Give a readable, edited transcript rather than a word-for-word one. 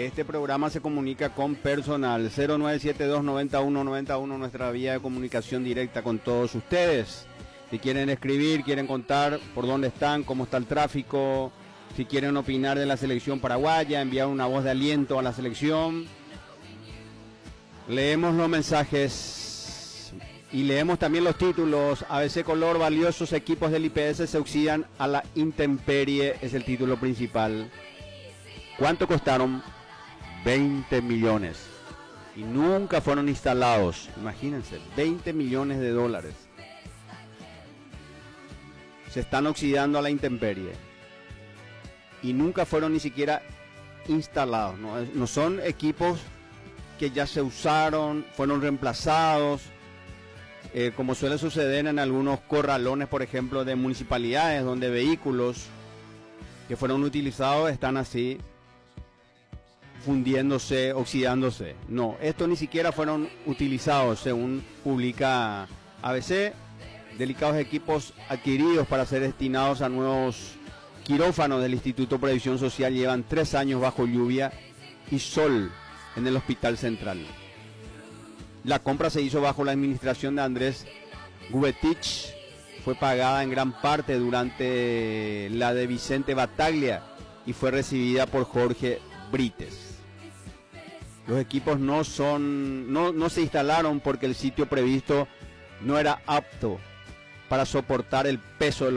Este programa se comunica con personal 0972-9191, nuestra vía de comunicación directa con todos ustedes. Si quieren escribir, quieren contar por dónde están, cómo está el tráfico, si quieren opinar de la selección paraguaya, enviar una voz de aliento a la selección. Leemos los mensajes y leemos también los títulos. ABC Color, valiosos equipos del IPS se oxidan a la intemperie, es el título principal. ¿Cuánto costaron? 20 millones. Y nunca fueron instalados. Imagínense, 20 millones de dólares. Se están oxidando a la intemperie. Y nunca fueron ni siquiera instalados. No son equipos que ya se usaron, fueron reemplazados. Como suele suceder en algunos corralones, por ejemplo, de municipalidades, donde vehículos que fueron utilizados están así fundiéndose, oxidándose. No, estos ni siquiera fueron utilizados, según publica ABC. Delicados equipos adquiridos para ser destinados a nuevos quirófanos del Instituto de Previsión Social llevan 3 años bajo lluvia y sol en el Hospital Central. La compra se hizo bajo la administración de Andrés Gubetich, fue pagada en gran parte durante la de Vicente Bataglia y fue recibida por Jorge Brites. Los equipos no se instalaron porque el sitio previsto no era apto para soportar el peso de